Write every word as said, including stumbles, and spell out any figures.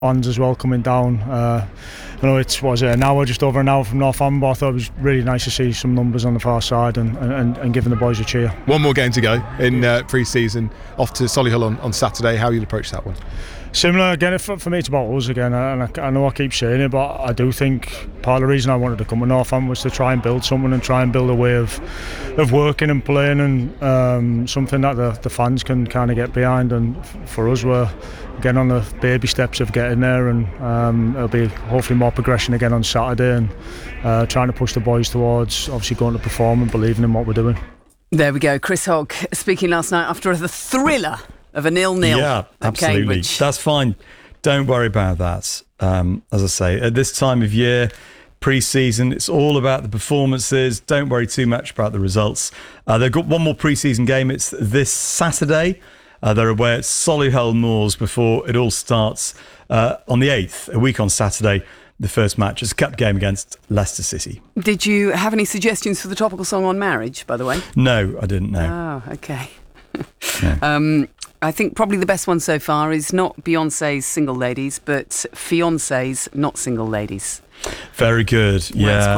fans as well coming down. Uh, I know it was an hour, just over an hour from Northampton, but I thought it was really nice to see some numbers on the far side and, and, and giving the boys a cheer. One more game to go in uh, pre-season, off to Solihull on, on Saturday. How you'll approach that one? Similar again, for, for me it's about us again, and I, I know I keep saying it, but I do think part of the reason I wanted to come to Northampton was to try and build something and try and build a way of of working and playing, and um, something that the, the fans can kind of get behind. And for us, we're again on the baby steps of getting there, and um, it'll be hopefully more progression again on Saturday, and uh, trying to push the boys towards obviously going to perform and believing in what we're doing. There we go, Chris Hogg speaking last night after the thriller of a nil-nil. Yeah, absolutely. Cambridge. That's fine. Don't worry about that. Um, as I say, at this time of year, pre-season, it's all about the performances. Don't worry too much about the results. Uh, they've got one more pre-season game. It's this Saturday. Uh, they're away at Solihull Moors before it all starts uh, on the eighth, a week on Saturday. The first match is a cup game against Leicester City. Did you have any suggestions for the topical song on marriage, by the way? No, I didn't know. Oh, okay. No. um, I think probably the best one so far is not Beyonce's Single Ladies, but Fiancé's Not Single Ladies. Very good. Yeah.